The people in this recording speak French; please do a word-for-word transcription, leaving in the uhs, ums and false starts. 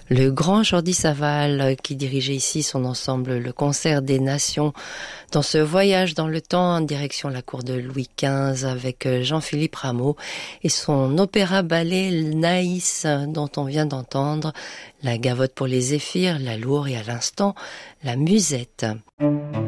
Le grand Jordi Savall qui dirigeait ici son ensemble Le Concert des Nations dans ce voyage dans le temps en direction la cour de Louis quinze avec Jean-Philippe Rameau et son opéra-ballet Naïs dont on vient d'entendre la gavotte pour les zéphyrs, la lourde et à l'instant la musette.